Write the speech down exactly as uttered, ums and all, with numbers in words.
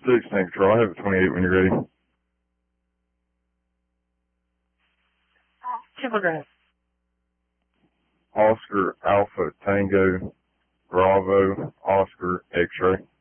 six, Tank Control. I have a twenty-eight when you're ready. Telegraph. Oscar Alpha Tango Bravo Oscar X-ray.